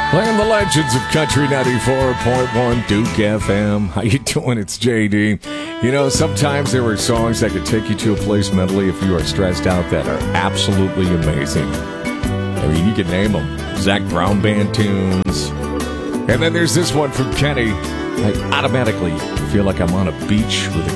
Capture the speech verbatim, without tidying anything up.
Playing the legends of Country ninety-four point one Duke F M. How you doing? It's J D. You know, sometimes there are songs that could take you to a place mentally if you are stressed out that are absolutely amazing. I mean, you can name them. Zac Brown Band tunes. And then there's this one from Kenny. I automatically feel like I'm on a beach with a